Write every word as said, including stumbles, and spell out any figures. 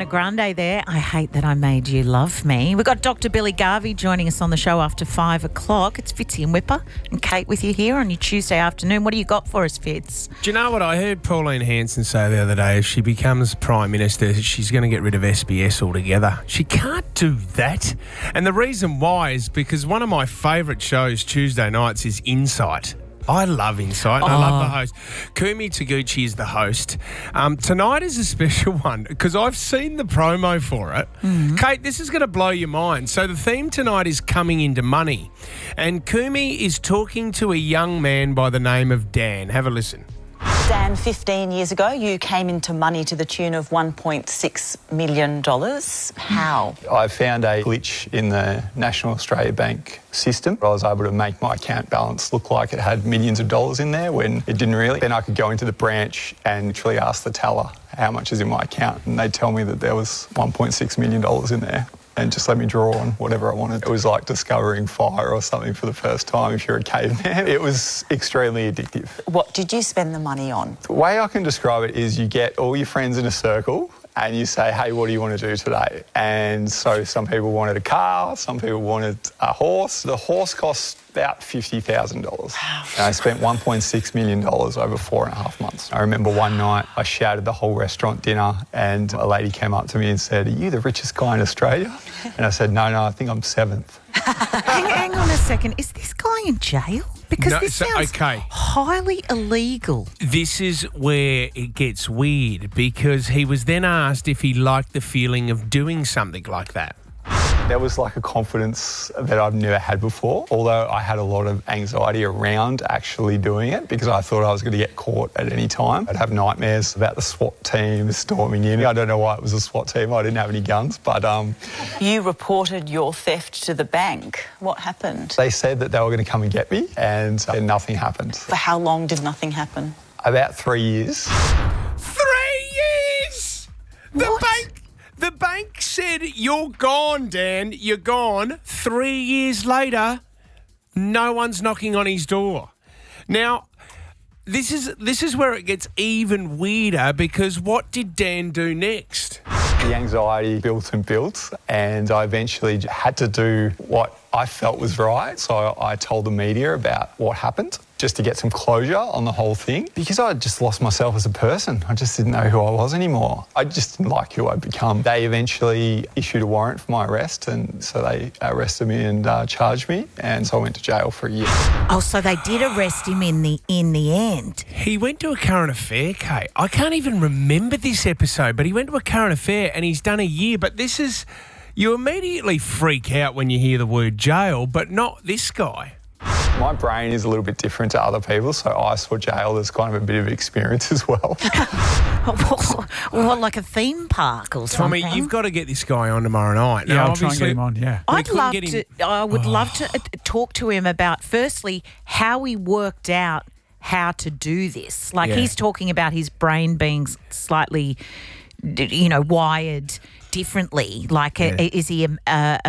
Ariana Grande there. I hate that I made you love me. We've got Doctor Billy Garvey joining us on the show after five o'clock. It's Fitzy and Whipper and Kate with you here on your Tuesday afternoon. What do you got for us, Fitz? Do you know what I heard Pauline Hanson say the other day? If she becomes Prime Minister, she's going to get rid of S B S altogether. She can't do that. And the reason why is because one of my favourite shows Tuesday nights is Insight. I love Insight. And oh. I love the host. Kumi Taguchi is the host. Um, tonight is a special one because I've seen the promo for it. Mm-hmm. Kate, this is going to blow your mind. So the theme tonight is coming into money. And Kumi is talking to a young man by the name of Dan. Have a listen. Dan, fifteen years ago, you came into money to the tune of one point six million dollars. How? I found a glitch in the National Australia Bank system. I was able to make my account balance look like it had millions of dollars in there when it didn't really. Then I could go into the branch and literally ask the teller how much is in my account, and they'd tell me that there was one point six million dollars in there and just let me draw on whatever I wanted. It was like discovering fire or something for the first time if you're a caveman. It was extremely addictive. What did you spend the money on? The way I can describe it is you get all your friends in a circle and you say, hey, what do you want to do today? And so some people wanted a car, some people wanted a horse. The horse cost about fifty thousand dollars. Wow. And I spent one point six million dollars over four and a half months. I remember one night I shouted the whole restaurant dinner and a lady came up to me and said, are you the richest guy in Australia? And I said, no, no, I think I'm seventh. hang, hang on a second. Is this guy in jail? Because No, this so- sounds okay. highly illegal. This is where it gets weird because he was then asked if he liked the feeling of doing something like that. There was like a confidence that I've never had before, although I had a lot of anxiety around actually doing it because I thought I was going to get caught at any time. I'd have nightmares about the SWAT team storming in. I don't know why it was a SWAT team. I didn't have any guns, but... Um, you reported your theft to the bank. What happened? They said that they were going to come and get me and then nothing happened. For how long did nothing happen? About three years. Three years! The What? bank... The bank said, you're gone, Dan, you're gone. Three years later, no one's knocking on his door. Now, this is this is where it gets even weirder because what did Dan do next? The anxiety built and built, and I eventually had to do what I felt was right. So I told the media about what happened, just to get some closure on the whole thing, because I just lost myself as a person. I just didn't know who I was anymore. I just didn't like who I'd become. They eventually issued a warrant for my arrest, and so they arrested me and uh, charged me, and so I went to jail for a year. Oh, so they did arrest him in the in the end. He went to a current affair, Kate. I can't even remember this episode, but he went to a current affair and he's done a year. But this is... You immediately freak out when you hear the word jail, but not this guy. My brain is a little bit different to other people, so I saw jail as kind of a bit of experience as well. What, like a theme park or Tommy, something? you've got to get this guy on tomorrow night. Yeah, Now, I'll try and get obviously- him on, yeah. We I'd couldn't love get to. him- I would love to uh, talk to him about, firstly, how he worked out how to do this. Like Yeah. he's talking about his brain being slightly, you know, wired differently. Like, Yeah. a, is he a, a